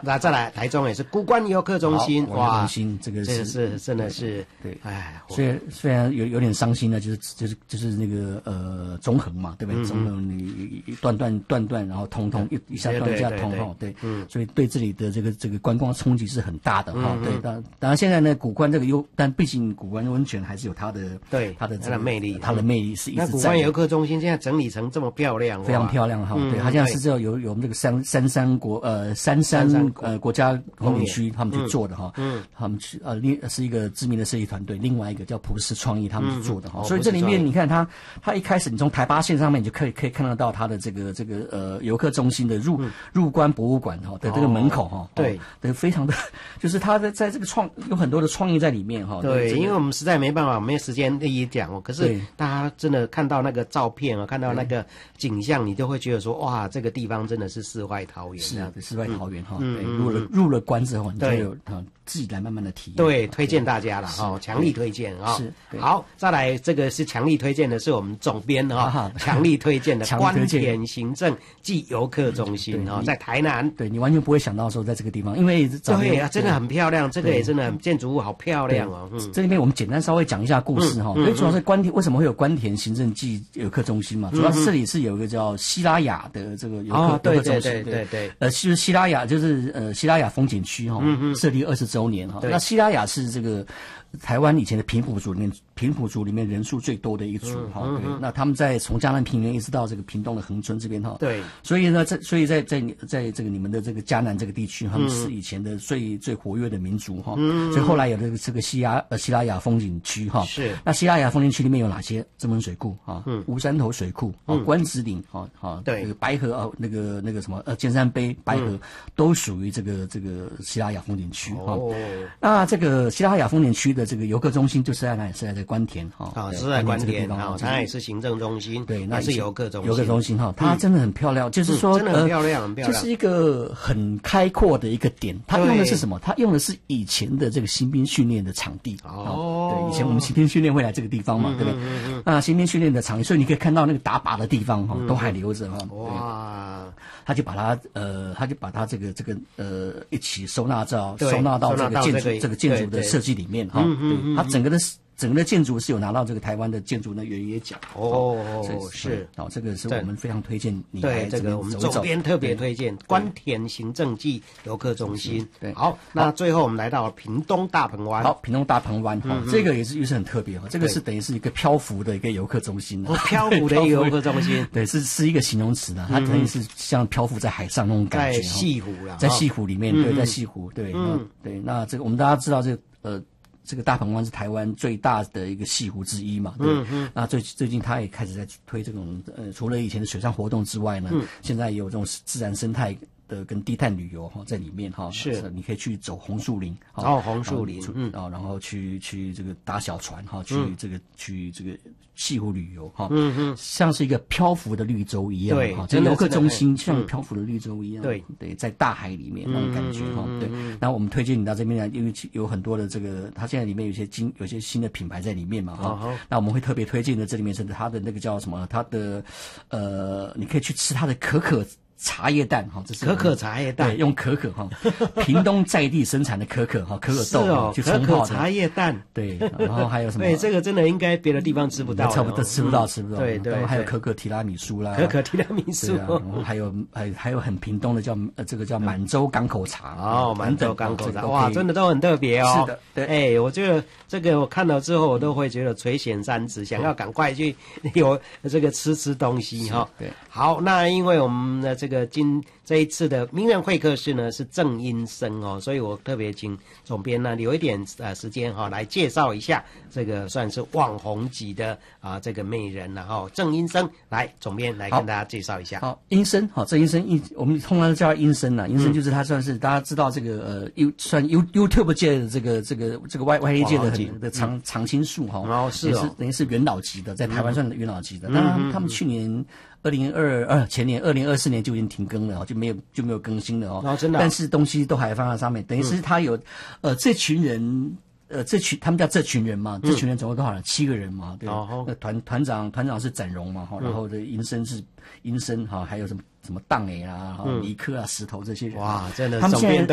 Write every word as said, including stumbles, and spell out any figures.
那再来台中也是古关游客中心， 哇，中心这个是是真的是对， 哎， 虽然虽然有有点伤心呢，就是就是就是那个呃中横嘛，对不对？中横你一段段段段，然后通通一一下断一下通哈，对，嗯，所以对这里的这个这个观光冲击是很大的哈，对，当当然现在呢，古关这个优，但毕竟古关温泉还是有它的对它的它的魅力， 它的魅力是一直在。 那古关游客中心现在整理成这么漂亮， 非常漂亮哈，对，它现在是只有有有我们这个三三山国呃三山呃国家风景区他们去做的哈，嗯，他们去呃另是一个知名的设计团队，另外一个叫普斯创意他们去做的哈，所以这里面你看它它一开始你从台八线上面你就可以可以看得到它的这个这个呃游客中心的入入关博物馆哈的这个门口哈，对，对，非常的就是它在在这个创有很多的创意在里面哈， 对，因为我们实在没办法没有时间一一讲哦，可是大家真的看到那个照片啊，看到那个景象，你就会觉得说哇，这个地方真的是世外桃源， 是啊，世外桃源哈，对，入了入了关之后，你就有啊自己来慢慢的体验， 对，推荐大家了哈，强力推荐啊，是，好，再来这个是强力推荐的是我们总编哈，强力推荐的关田行政暨游客中心哈，在台南， 对你完全不会想到说在这个地方，因为对啊，真的很漂亮，这个也真的很建筑物好漂亮哦， 嗯，这里面我们简单稍微讲一下故事哈，所以主要是关田为什么会有关田行政暨游客中心嘛，主要是这里是有一个叫希拉雅的这个游客游客中心， 对对对， 呃，就是希拉雅就是呃希拉雅风景区哈，设立二十周年哈，那希拉雅是这个台湾以前的平埔族里面，平埔族里面人数最多的一个族哈，对，那他们在从嘉南平原一直到这个屏东的恒春这边哈， 对， 所以呢，在所以在在在这个你们的这个嘉南这个地区，他们是以前的最最活跃的民族哈，所以后来有这个这个希拉呃希拉雅风景区哈， 是， 那希拉雅风景区里面有哪些？曾文水库啊，吴山头水库啊，关子岭啊啊， 对， 那个白河啊，那个那个什么呃尖山杯白河都属于这个这个希拉雅风景区哈，那这个希拉雅风景区的这个游客中心就是在哪里？是在这关田哈， 啊，是在关田啊，它也是行政中心， 对，那是游客中心， 游客中心哈，它真的很漂亮，就是说真的很漂亮，很漂亮， 就是一个很开阔的一个点。它用的是什么？它用的是以前的这个新兵训练的场地哦，对，以前我们新兵训练会来这个地方嘛，对不对？那新兵训练的场地，所以你可以看到那个打靶的地方哈，都还留着哈。哇，他就把它呃，他就把它这个这个呃一起收纳到收纳到这个建筑这个建筑的设计里面哈。对，它整个的。整个的建筑是有拿到这个台湾的建筑的原野奖哦，是哦，这个是我们非常推荐你来这个我们总编特别推荐关田行政暨游客中心。 对， 好，那最后我们来到屏东大鹏湾。 好，屏东大鹏湾哈，这个也是又是很特别哈，这个是等于是一个漂浮的一个游客中心哦，漂浮的一个游客中心， 对，是是一个形容词的，它等于是像漂浮在海上那种感觉， 在西湖啦， 在西湖里面，对，在西湖，对，嗯，对，那这个我们大家知道这个呃。这个大鹏湾是台湾最大的一个西湖之一嘛，对。嗯嗯。那最最近他也开始在推这种呃，除了以前的水上活动之外呢，嗯、现在也有这种自然生态的跟低碳旅游哈在里面哈。 是。 你可以去走红树林。 哦，红树林。 嗯。然后然后去去这个搭小船哈，去这个、嗯、去这个西湖旅游哈。嗯嗯。像是一个漂浮的绿洲一样。对。这游客中心像漂浮的绿洲一样。对、嗯。对，在大海里面那种感觉哈。嗯、对。那我们推荐你到这边来，因为有很多的这个它。现在里面有些新有些新的品牌在里面嘛哈，哦、那我们会特别推荐的这里面是它的那个叫什么？它的呃，你可以去吃它的可可茶叶蛋哈，这是可可茶叶蛋， 对，用可可哈，屏东在地生产的可可哈，可可豆哦， 去可可茶叶蛋， 对，然后还有什么？ 对，这个真的应该别的地方吃不到， 差不多吃不到，吃不到。 对对， 还有可可提拉米苏啦， 可可提拉米苏， 然后还有还还有很屏东的叫呃这个叫满洲港口茶哦，满洲港口茶，哇，真的都很特别哦。 是的，对， 哎，我觉得这个我看到之后，我都会觉得垂涎三尺，想要赶快去有这个吃吃东西哈。 对， 好，那因为我们的这个今这一次的名人会客室呢是郑英生哦，所以我特别请总编呢留一点呃时间哈、哦、来介绍一下这个算是网红级的啊、呃、这个美人，然后郑英生来总编来跟大家介绍一下。 好，英生好，郑英生英我们通常叫他英生啦，英生就是他算是、嗯、大家知道这个呃 U 算 U YouTube 界的这个这个这个 Y Y A 界的很的常常青树哈， 哦是哦， 等于是元老级的，在台湾算元老级的。当然、嗯、他们去年。二零二二前年二零二四年就已经停更了，就没有就没有更新了哦。 哦，真的、啊。 但是东西都还放在上面，等于是他有，嗯、呃，这群人，呃，这群他们叫这群人嘛，嗯、这群人总共多少人？七个人嘛，对吧？哦。那团团长团长是展荣嘛，哈、嗯，然后的银生是银生哈，还有什么什么荡哎啦，然后尼克啊、石头这些人。 哇，真的， 他们现在。